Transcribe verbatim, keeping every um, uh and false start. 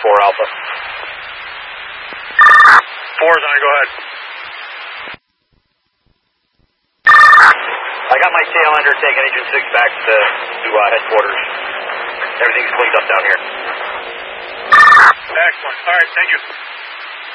four Alpha. Four's on, go ahead. I got my tail under, taking Agent six back to, to uh, headquarters. Everything's cleaned up down here. Excellent. All right, thank you.